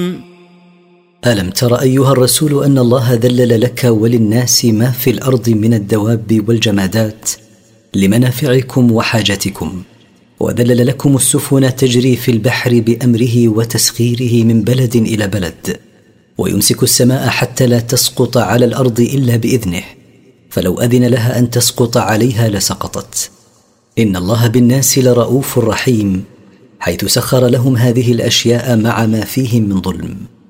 ألم تر أيها الرسول أن الله ذلل لك وللناس ما في الأرض من الدواب والجمادات لمنافعكم وحاجتكم، وذلل لكم السفن تجري في البحر بأمره وتسخيره من بلد إلى بلد، ويمسك السماء حتى لا تسقط على الأرض إلا بإذنه، فلو أذن لها أن تسقط عليها لسقطت. إن الله بالناس لرؤوف رحيم، حيث سخر لهم هذه الأشياء مع ما فيهم من ظلم.